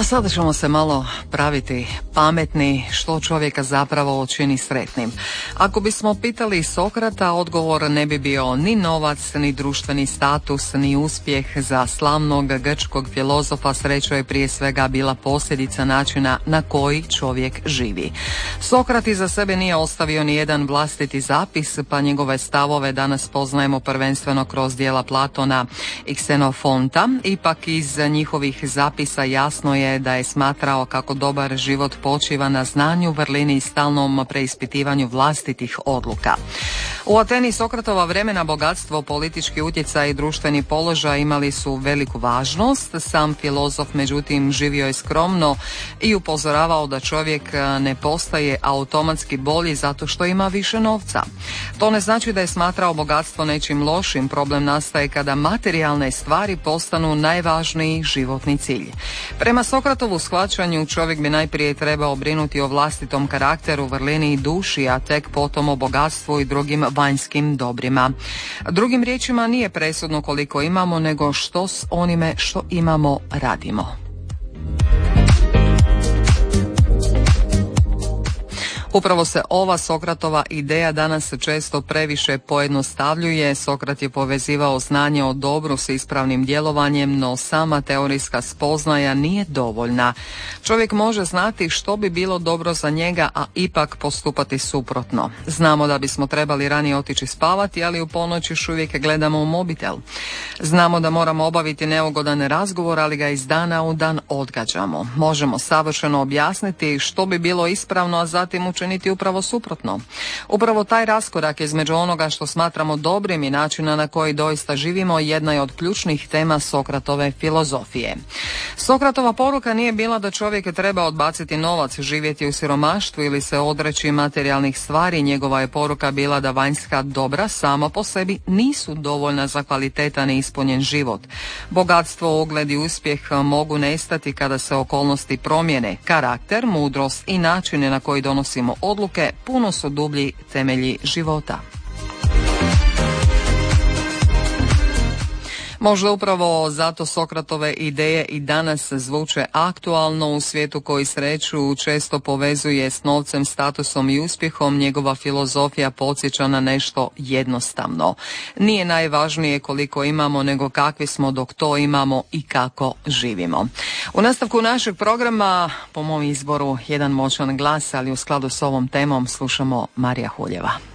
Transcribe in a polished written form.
A sada ćemo se malo praviti pametni, što čovjeka zapravo čini sretnim. Ako bismo pitali Sokrata, odgovor ne bi bio ni novac, ni društveni status, ni uspjeh. Za slavnog grčkog filozofa sreća je prije svega bila posljedica načina na koji čovjek živi. Sokrat iza sebe nije ostavio ni jedan vlastiti zapis, pa njegove stavove danas poznajemo prvenstveno kroz djela Platona i Ksenofonta. Ipak iz njihovih zapisa jasno je da je smatrao kako dobar život počiva na znanju, vrlini i stalnom preispitivanju vlastitih odluka. U Ateni Sokratova vremena bogatstvo, politički utjecaj i društveni položaj imali su veliku važnost. Sam filozof međutim živio je skromno i upozoravao da čovjek ne postaje automatski bolji zato što ima više novca. To ne znači da je smatrao bogatstvo nečim lošim. Problem nastaje kada materijalne stvari postanu najvažniji životni cilj. Prema Sokratovu shvaćanju čovjek bi najprije trebao brinuti o vlastitom karakteru, vrlini i duši, a tek potom o bogatstvu i drugim vanjskim dobrima. Drugim riječima, nije presudno koliko imamo, nego što s onime što imamo radimo. Upravo se ova Sokratova ideja danas često previše pojednostavljuje. Sokrat je povezivao znanje o dobru s ispravnim djelovanjem, no sama teorijska spoznaja nije dovoljna. Čovjek može znati što bi bilo dobro za njega, a ipak postupati suprotno. Znamo da bismo trebali ranije otići spavati, ali u ponoć još uvijek gledamo u mobitel. Znamo da moramo obaviti neugodan razgovor, ali ga iz dana u dan odgađamo. Možemo savršeno objasniti što bi bilo ispravno, a zatim učiniti upravo suprotno. Upravo taj raskorak između onoga što smatramo dobrim i načina na koji doista živimo jedna je od ključnih tema Sokratove filozofije. Sokratova poruka nije bila da čovjek treba odbaciti novac, živjeti u siromaštvu ili se odreći materijalnih stvari. Njegova je poruka bila da vanjska dobra sama po sebi nisu dovoljna za kvalitetan i ispunjen život. Bogatstvo, ugled i uspjeh mogu nestati kada se okolnosti promijene. Karakter, mudrost i načine na koji donosimo odluke puno su dublji temelji života. Možda upravo zato Sokratove ideje i danas zvuče aktualno. U svijetu koji sreću često povezuje s novcem, statusom i uspjehom. Njegova filozofija podsjeća na nešto jednostavno. Nije najvažnije koliko imamo, nego kakvi smo dok to imamo i kako živimo. U nastavku našeg programa, po mom izboru, jedan moćan glas, ali u skladu s ovom temom slušamo Marija Huljeva.